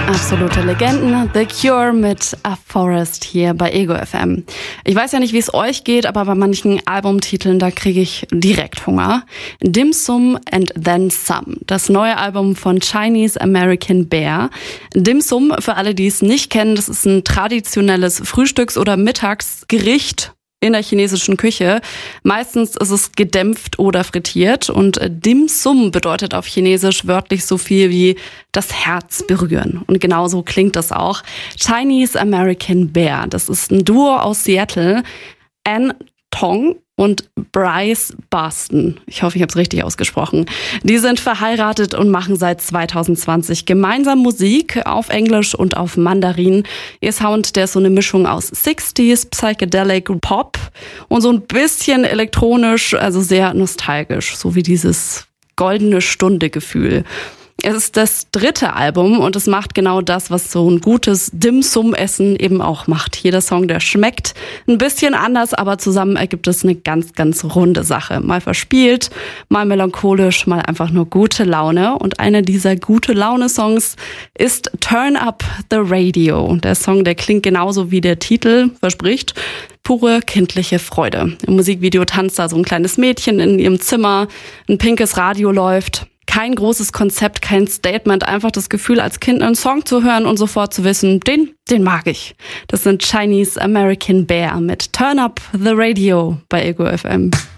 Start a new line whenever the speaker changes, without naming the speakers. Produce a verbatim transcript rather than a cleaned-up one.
Absolute Legenden, The Cure mit A Forest hier bei Ego F M. Ich weiß ja nicht, wie es euch geht, aber bei manchen Albumtiteln, da kriege ich direkt Hunger. Dim Sum and Then Some, das neue Album von Chinese American Bear. Dim Sum, für alle, die es nicht kennen, das ist ein traditionelles Frühstücks- oder Mittagsgericht in der chinesischen Küche. Meistens ist es gedämpft oder frittiert und Dim Sum bedeutet auf Chinesisch wörtlich so viel wie das Herz berühren. Und genauso klingt das auch. Chinese American Bear, das ist ein Duo aus Seattle. Ann Tong und Bryce Barston. Ich hoffe, ich habe es richtig ausgesprochen. Die sind verheiratet und machen seit zwanzig zwanzig gemeinsam Musik auf Englisch und auf Mandarin. Ihr Sound, der ist so eine Mischung aus sechziger, Psychedelic Pop und so ein bisschen elektronisch, also sehr nostalgisch, so wie dieses goldene Stunde-Gefühl. Es ist das dritte Album und es macht genau das, was so ein gutes Dim-Sum-Essen eben auch macht. Jeder Song, der schmeckt ein bisschen anders, aber zusammen ergibt es eine ganz, ganz runde Sache. Mal verspielt, mal melancholisch, mal einfach nur gute Laune. Und einer dieser Gute-Laune-Songs ist Turn Up the Radio. Der Song, der klingt genauso wie der Titel verspricht. Pure kindliche Freude. Im Musikvideo tanzt da so ein kleines Mädchen in ihrem Zimmer, ein pinkes Radio läuft. Kein großes Konzept, kein Statement, einfach das Gefühl, als Kind einen Song zu hören und sofort zu wissen, den, den mag ich. Das sind Chinese American Bear mit Turn Up the Radio bei Ego F M.